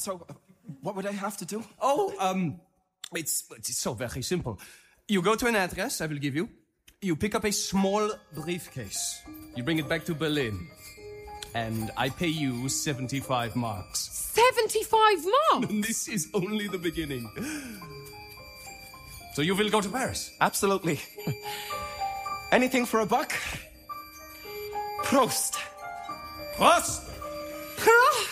So, what would I have to do? Oh, it's so very simple. You go to an address I will give you. You pick up a small briefcase. You bring it back to Berlin. And I pay you 75 marks. 75 marks? And this is only the beginning. So you will go to Paris? Absolutely. Anything for a buck? Prost. Prost!